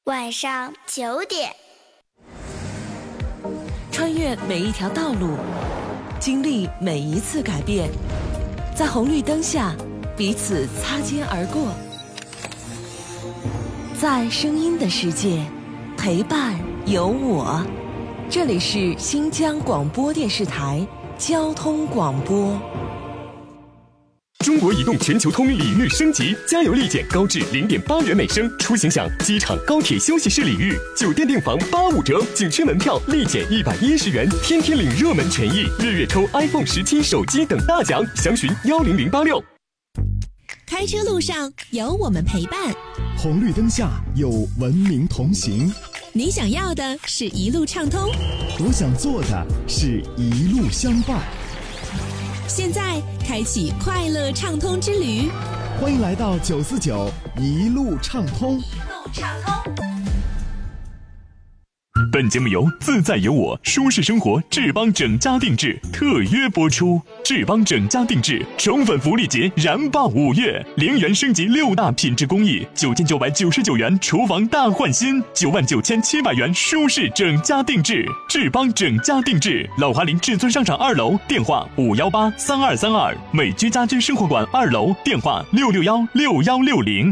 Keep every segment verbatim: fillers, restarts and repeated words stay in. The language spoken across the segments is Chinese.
晚上九点， 穿越每一条道路，经历每一次改变，在红绿灯下彼此擦肩而过，在声音的世界陪伴有我。这里是新疆广播电视台交通广播。 中国移动全球通礼遇升级，加油立减高至零点八元每升，出行享机场、高铁休息室礼遇，酒店订房八五折，景区门票立减一百一十元，天天领热门权益，日月抽 iPhone 十七手机等大奖，详询幺零零八六。 开车路上有我们陪伴， 红绿灯下有文明同行。 你想要的是一路畅通， 我想做的是一路相伴。 现在开启快乐畅通之旅， 欢迎来到九四九一路畅通。 一路畅通。 本节目由自在有我舒适生活智邦整家定制特约播出。智邦整家定制宠粉福利节燃爆五月，零元升级六大品质工艺，九千九百九十九元厨房大换新，九万九千七百元舒适整家定制。智邦整家定制，老华林至尊商场二楼，电话五幺八三二三二，美居家居生活馆二楼，电话六六幺六幺六零。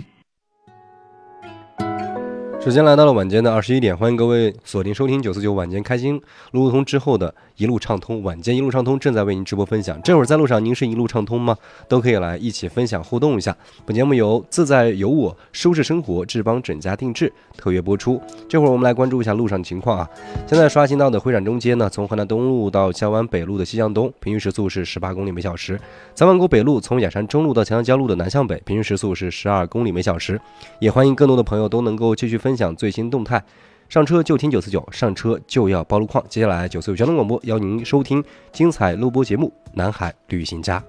时间来到了晚间的二十一点，欢迎各位锁定收听九四九晚间开心路通之后的一路畅通。晚间一路畅通正在为您直播分享，这会儿在路上您是一路畅通吗？都可以来一起分享互动一下。本节目由自在有我舒适生活智邦整家定制特约播出。这会儿我们来关注一下路上情况啊。现在刷新到的会展中街呢，从河南东路到江湾北路的西向东，平均时速是十八公里每小时；三万沟北路从雅山中路到强阳江路的南向北，平均时速是十二公里每小时。也欢迎更多的朋友都能够继续分享分享最新动态，上车就听九四九，上车就要报路况。接下来九四九交通广播邀您收听精彩录播节目《南海旅行家》。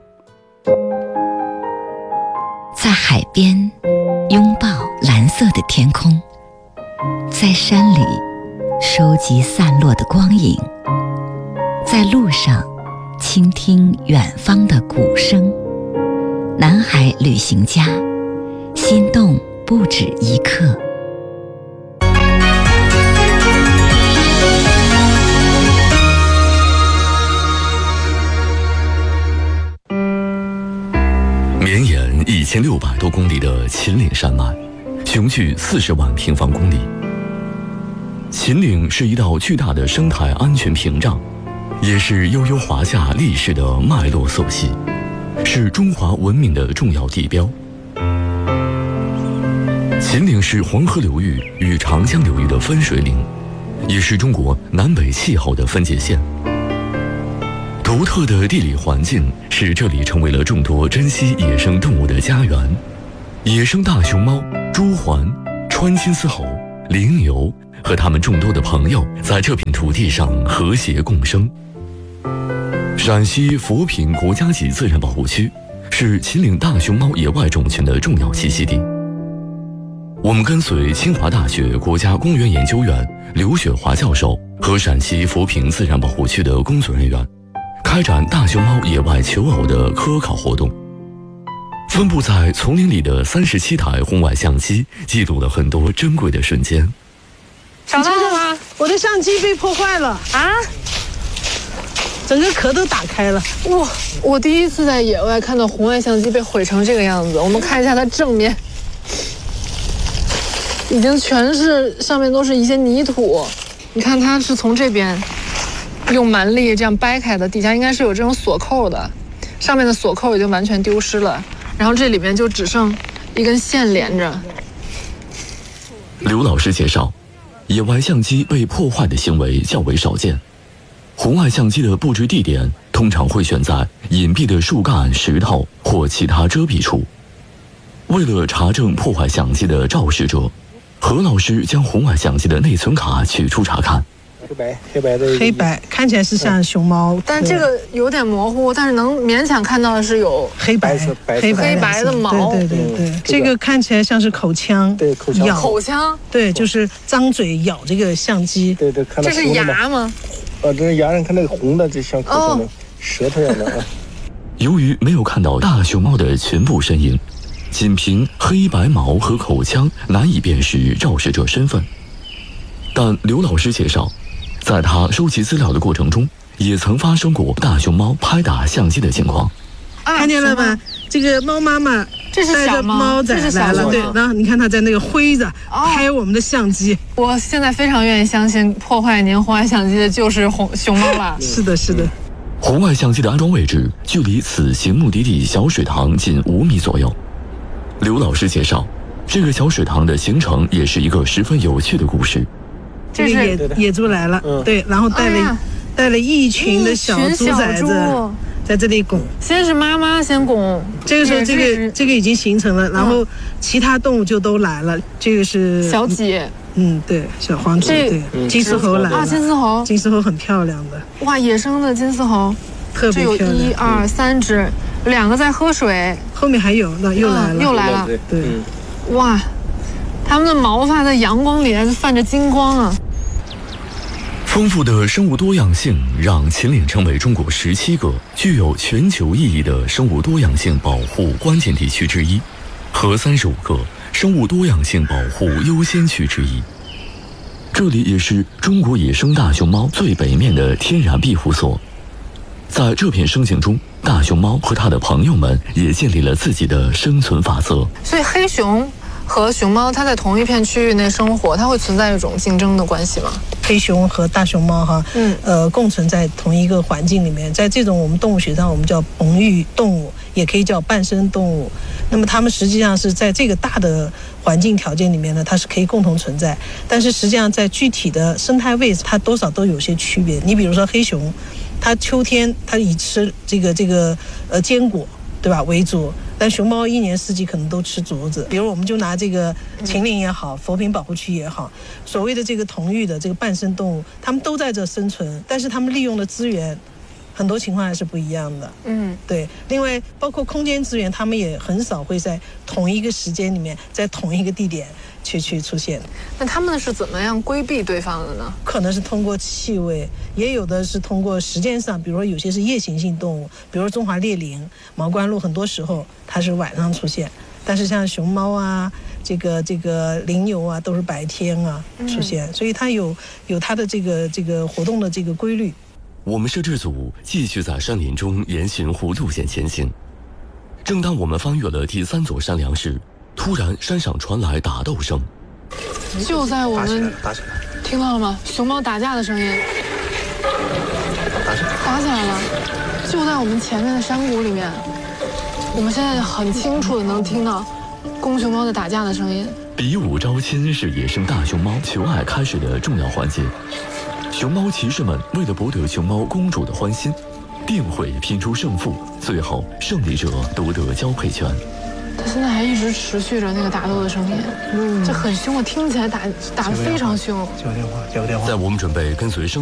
在海边拥抱蓝色的天空，在山里收集散落的光影，在路上倾听远方的鼓声。南海旅行家，心动不止一刻。 绵延一千六百多公里的秦岭山脉，雄踞四十万平方公里。秦岭是一道巨大的生态安全屏障，也是悠悠华夏历史的脉络溯系，是中华文明的重要地标。秦岭是黄河流域与长江流域的分水岭，也是中国南北气候的分界线。独特的地理环境使这里成为了众多珍稀野生动物的家园。野生大熊猫、朱鹮、川金丝猴、羚牛和他们众多的朋友在这片土地上和谐共生。陕西扶贫国家级自然保护区是秦岭大熊猫野外种群的重要栖息地。我们跟随清华大学国家公园研究员刘雪华教授和陕西扶贫自然保护区的工作人员，开展大熊猫野外求偶的科考活动。分布在丛林里的三十七台红外相机记录了很多珍贵的瞬间。 找到了吗？我的相机被破坏了啊！整个壳都打开了。哇！我第一次在野外看到红外相机被毁成这个样子。我们看一下它正面，已经全是上面都是一些泥土。你看它是从这边用蛮力这样掰开的，底下应该是有这种锁扣的，上面的锁扣已经完全丢失了，然后这里面就只剩一根线连着。 刘老师介绍，野外相机被破坏的行为较为少见，红外相机的布置地点通常会选在隐蔽的树干、石头或其他遮蔽处。为了查证破坏相机的肇事者，何老师将红外相机的内存卡取出查看。 黑白黑白的黑白看起来是像熊猫，但这个有点模糊，但是能勉强看到的是有黑白黑白黑白的毛。对对对对，这个看起来像是口腔， 对口腔咬口腔，对，就是张嘴咬这个相机。 对对，看到这是牙吗？ 啊，这是牙上看那个红的，这像口腔的舌头一样的。 由于没有看到大熊猫的全部身影， 仅凭黑白毛和口腔难以辨识肇事者身份。但刘老师介绍，在他收集资料的过程中，也曾发生过大熊猫拍打相机的情况。 看见了吧？这个猫妈妈这是带着猫仔来了，对，然后你看它在那个挥着拍我们的相机。 我现在非常愿意相信破坏您红外相机的就是红熊猫了。 是的，是的。 红外相机的安装位置距离此行目的地小水塘仅五米左右。刘老师介绍，这个小水塘的形成也是一个十分有趣的故事。 这个野野猪来了，对，然后带了、哎、带了一群的小猪崽子在这里拱。 先是妈妈先拱， 这个时候这个这个已经形成了，然后其他动物就都来了。这个是小几， 嗯，对，小黄猪，对，金丝猴来了啊，金丝猴， 金丝猴很漂亮的， 哇，野生的金丝猴， 特别漂亮。 这有一二三只，两个在喝水， 后面还有，那又来了， 又来了， 对， 哇，它们的毛发在阳光里还泛着金光啊。 丰富的生物多样性让秦岭成为中国十七个具有全球意义的生物多样性保护关键地区之一，和三十五个生物多样性保护优先区之一。这里也是中国野生大熊猫最北面的天然庇护所。在这片生境中，大熊猫和它的朋友们也建立了自己的生存法则。 所以黑熊和熊猫它在同一片区域内生活，它会存在一种竞争的关系吗？ 黑熊和大熊猫哈，嗯，呃，共存在同一个环境里面，在这种我们动物学上我们叫棚育动物，也可以叫半生动物。那么它们实际上是在这个大的环境条件里面呢，它是可以共同存在，但是实际上在具体的生态位置，它多少都有些区别。你比如说黑熊，它秋天它以吃这个这个呃坚果，对吧为主，但熊猫一年四季可能都吃竹子。比如我们就拿这个秦岭也好，佛坪保护区也好，所谓的这个同域的这个半生动物，它们都在这生存，但是它们利用的资源很多情况还是不一样的。嗯，对。另外包括空间资源，它们也很少会在同一个时间里面在同一个地点去去出现。 那它们是怎么样规避对方的呢？ 可能是通过气味，也有的是通过时间上，比如说有些是夜行性动物，比如说中华猎羚、毛冠鹭，很多时候它是晚上出现，但是像熊猫啊、这个这个羚牛啊，都是白天啊出现，嗯、所以它有有它的这个这个活动的这个规律。 我们摄制组继续在山林中沿循弧路线前行。正当我们翻越了第三座山梁时，突然山上传来打斗声。 就在我们听到了吗？熊猫打架的声音，打起来了，就在我们前面的山谷里面。我们现在很清楚的能听到公熊猫的打架的声音。 比武招亲是野生大熊猫求爱开始的重要环节。熊猫骑士们为了博得熊猫公主的欢心，定会拼出胜负，最后胜利者夺得交配权。 它现在还一直持续着那个打斗的声音，嗯，这很凶，我听起来打打得非常凶。 接个电话，接个电话。 在我们准备跟随生